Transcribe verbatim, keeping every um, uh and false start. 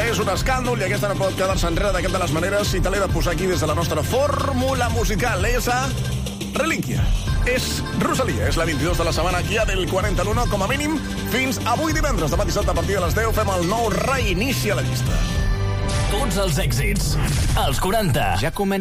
és un escàndol i aquesta no pot quedar-se enrere de cap de les maneres i te l'he de posar aquí des de la nostra fórmula musical. És a Relíquia. És Rosalia, és la vint-i-dos de la setmana aquí a del quaranta-u, com a mínim, fins avui divendres. Demà dissabte a partir de les deu fem el nou reinici a la llista. Tots els èxits. Els quaranta. Ja comença